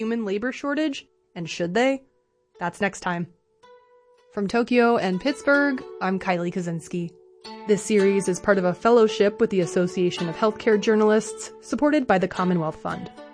human labor shortage, and should they? That's next time. From Tokyo and Pittsburgh, I'm Kylie Kaczynski. This series is part of a fellowship with the Association of Healthcare Journalists, supported by the Commonwealth Fund.